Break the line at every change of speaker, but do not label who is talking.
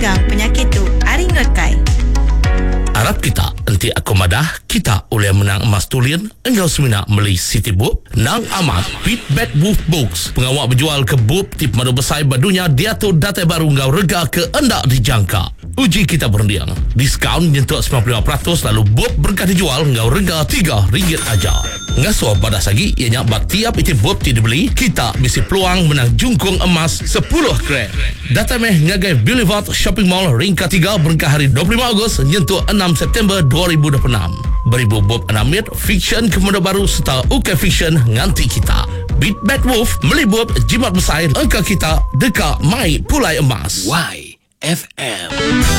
megang penyakit tu aring rekai.
Harap kita nanti aku madah kita oleh menang emas tulian engkau semina beli City Boop nang amat Feedback Wolf Books pengawal berjual ke boop tip madu besar badunya dia tu data baru engkau rega ke endak dijangka. Uji kita berdiang diskaun nyentuh 95% lalu boop berkah dijual engkau rega RM3 aja. Ngasuh pada sagi ianya bak tiap itu boop ti dibeli kita misi peluang menang jungkung emas 10 kren. Data meh ngagai Boulevard Shopping Mall ringkat 3 berkah hari 25 Ogos nyentuh 6 September 2026. Beribu bob anamit fiction kemudian baru serta UK fiction nganti kita. Beat Bad Wolf melibut jimat besar angka kita dekat mai pulai emas.
YFM.